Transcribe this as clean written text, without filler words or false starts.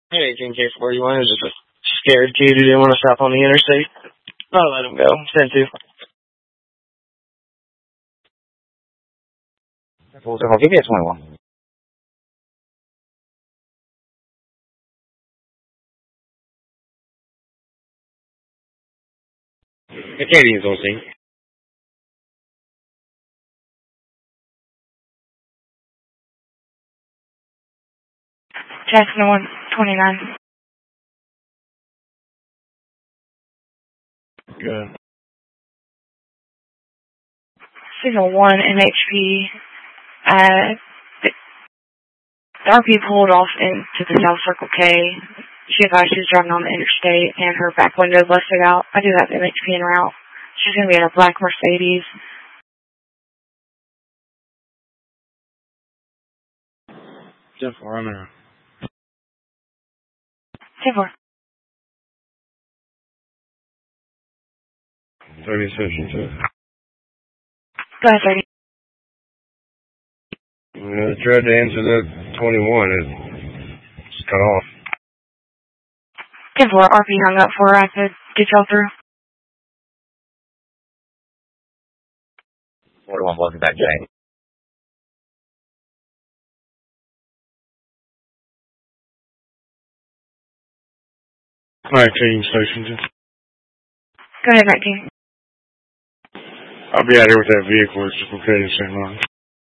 Hey, K41, is just a scared kid who didn't want to stop on the interstate. I'll let him go. 10-2. I'll give you a 21. Acadians on scene. Jackson 129. Good. Signal 1 NHP. The RP pulled off into the South Circle K. She advised she was driving on the interstate and her back window busted out. I do have MHP en route. She's going to be in a black Mercedes. Jeff, I'm in. 10-4. 30 session 2. Go ahead, 30. I tried to answer that 21. It's cut off. 10-4. RP hung up for rapid. Did y'all through? 41, welcome back, Jay. Alright, Acadian Station 2. Go ahead, 19. I'll be out here with that vehicle. It's just Acadian St. Lawrence.